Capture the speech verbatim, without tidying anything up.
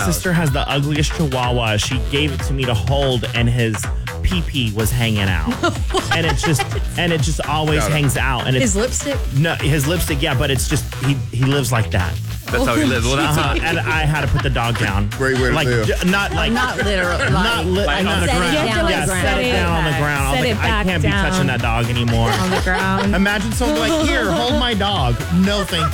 sister has the ugliest chihuahua. She gave it to me to hold, and his pee-pee was hanging out. and it just and it just always Got it. hangs out. And it's, His lipstick? No, his lipstick, yeah, but it's just, he, he lives like that. That's how he lives. Well, that's Uh-huh. And I had to put the dog down. Great way to like, live. j- Not like... Not literal. Like, Not li- like on the set it ground. down on the yeah, ground. set it down on the ground. I was Set like, it I back can't be down. touching that dog anymore. On the ground. Imagine someone like, here, hold my dog. No, thank you.